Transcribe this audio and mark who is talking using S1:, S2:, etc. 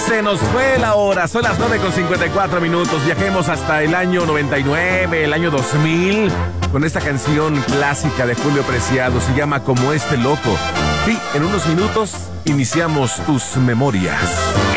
S1: se nos fue la hora, son las 9:54. Viajemos hasta el año 99, el año 2000, con esta canción clásica de Julio Preciado, se llama Como este loco. Sí, en unos minutos iniciamos tus memorias.